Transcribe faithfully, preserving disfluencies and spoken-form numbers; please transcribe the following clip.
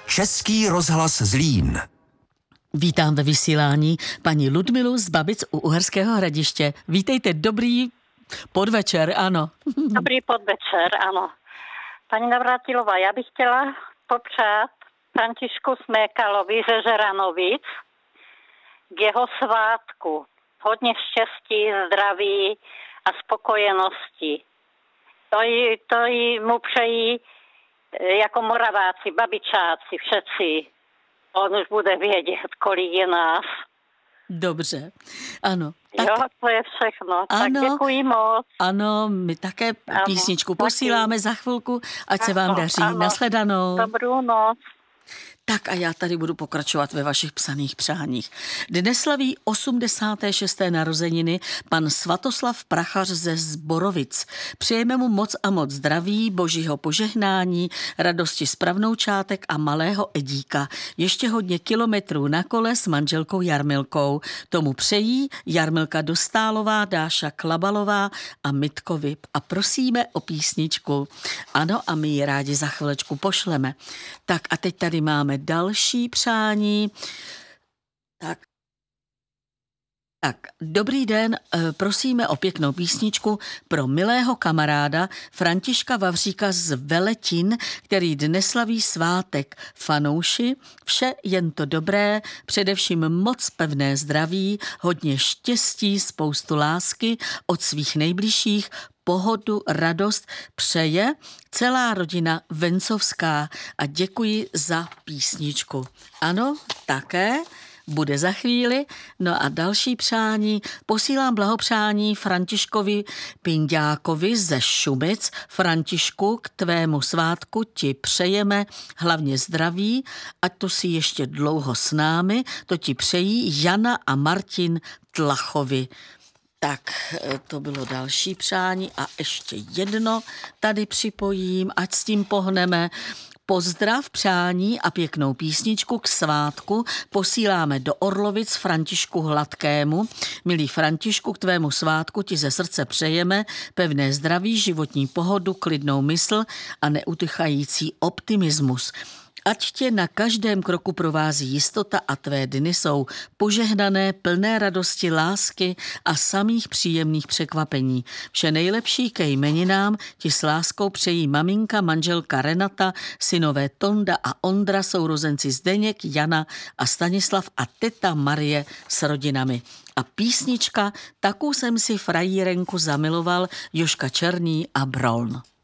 Český rozhlas Zlín. Vítám ve vysílání paní Ludmilu z Babic u Uherského Hradiště. Vítejte, dobrý podvečer, ano. Dobrý podvečer, ano. Paní Navratilová, já bych chtěla popřát Františku Smékalovi ze Žeranovic k jeho svátku. Hodně štěstí, zdraví a spokojenosti. To, jí, to jí mu přejí jako Moraváci, Babičáci, všetci. On už bude vědět, kolik je nás. Dobře, ano. Tak, jo, to je všechno. Ano, tak děkuji moc. Ano, my také ano, písničku taky. posíláme za chvilku, ať se vám Ano, daří. ano. Nashledanou. Dobrou noc. Tak a já tady budu pokračovat ve vašich psaných přáních. Dnes slaví osmdesáté šesté narozeniny pan Svatoslav Prachař ze Zborovic. Přejeme mu moc a moc zdraví, božího požehnání, radosti z pravnoučátek a malého Edíka. Ještě hodně kilometrů na kole s manželkou Jarmilkou. Tomu přejí Jarmilka Dostálová, Dáša Klabalová a Mitko Vip. A prosíme o písničku. Ano, a my ji rádi za chvilečku pošleme. Tak a teď tady máme další přání. Tak. Tak, dobrý den, prosíme o pěknou písničku pro milého kamaráda Františka Vavříka z Veletin, který dnes slaví svátek. Fanouši, vše jen to dobré, především moc pevné zdraví, hodně štěstí, spoustu lásky od svých nejbližších, pohodu, radost přeje celá rodina Vencovská a děkuji za písničku. Ano, také bude za chvíli. No a další přání. Posílám blahopřání Františkovi Pinďákovi ze Šumic. Františku, k tvému svátku ti přejeme hlavně zdraví, ať to si ještě dlouho s námi, to ti přejí Jana a Martin Tlachovi. Tak, to bylo další přání a ještě jedno tady připojím, ať s tím pohneme. Pozdrav, přání a pěknou písničku k svátku posíláme do Orlovic Františku Hladkému. Milý Františku, k tvému svátku ti ze srdce přejeme pevné zdraví, životní pohodu, klidnou mysl a neutychající optimismus. Ať tě na každém kroku provází jistota a tvé dny jsou požehnané, plné radosti, lásky a samých příjemných překvapení. Vše nejlepší ke jmeninám ti s láskou přejí maminka, manželka Renata, synové Tonda a Ondra, sourozenci Zdeněk, Jana a Stanislav a teta Marie s rodinami. A písnička Takou jsem si frajírenku zamiloval, Jožka Černý a Bron.